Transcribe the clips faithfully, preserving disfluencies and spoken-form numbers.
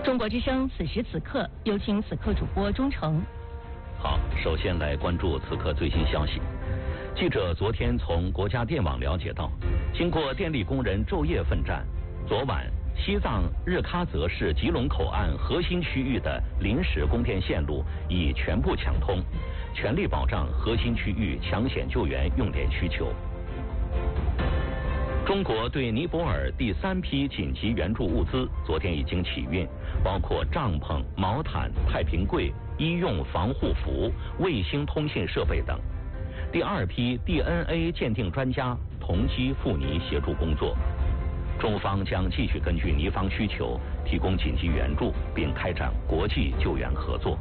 中国之声此时此刻，有请此刻主播钟诚。 好，首先来关注此刻最新消息。记者昨天从国家电网了解到，经过电力工人昼夜奋战，昨晚西藏日喀则市吉隆口岸核心区域的临时供电线路已全部抢通，全力保障核心区域抢险救援用电需求。中国对尼泊尔第三批紧急援助物资昨天已经起运，包括帐篷、毛毯、太平柜、医用防护服、卫星通信设备等。第二批 D N A 鉴定专家同机赴尼协助工作。中方将继续根据尼方需求提供紧急援助，并开展国际救援合作。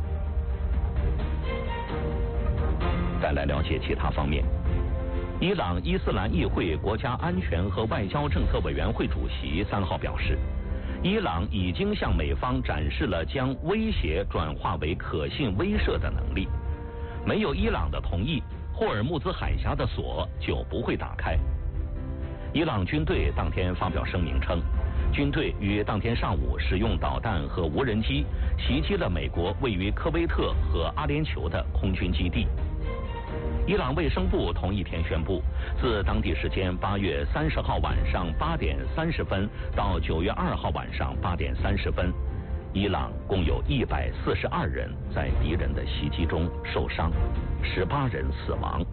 再来了解其他方面。伊朗伊斯兰议会国家安全和外交政策委员会主席三号表示，伊朗已经向美方展示了将威胁转化为可信威慑的能力。没有伊朗的同意，霍尔木兹海峡的锁就不会打开。伊朗军队当天发表声明称，军队于当天上午使用导弹和无人机袭击了美国位于科威特和阿联酋的空军基地。伊朗卫生部同一天宣布，自当地时间八月三十号晚上八点三十分到九月二号晚上八点三十分，伊朗共有一百四十二人在敌人的袭击中受伤，十八人死亡。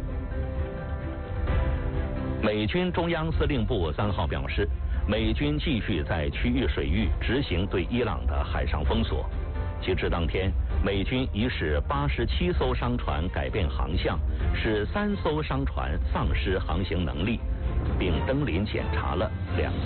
美军中央司令部三号表示，美军继续在区域水域执行对伊朗的海上封锁。截至当天，美军已使八十七艘商船改变航向，使三艘商船丧失航行能力，并登临检查了两